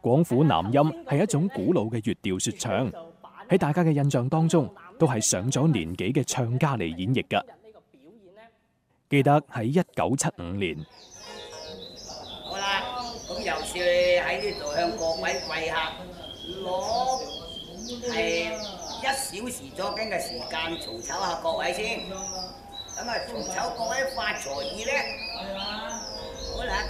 廣府南音係一種古老嘅粵調說唱，喺大家嘅印象當中，都係上咗年紀嘅唱家嚟演繹㗎。記得喺1975年， 好啦，咁由是喺呢度向各位貴客攞係1小時左右嘅時間，嘈吵下各位先。咁啊，嘈吵各位發財意咧。好啦，